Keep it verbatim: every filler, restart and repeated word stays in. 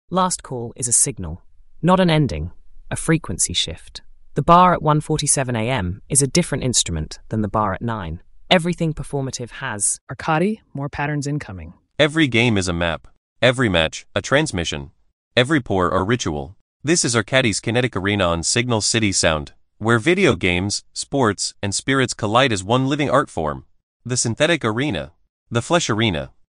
Last call is a signal, not an ending, a frequency shift. The bar at one forty-seven a m is a different instrument than the bar at nine. Everything performative has Arcadi, more patterns incoming. Every game is a map. Every match, a transmission. Every pour or ritual. This is Arcadi's Kinetic Arena on Signal City Sound, where video games, sports, and spirits collide as one living art form. The Synthetic Arena. The Flesh Arena.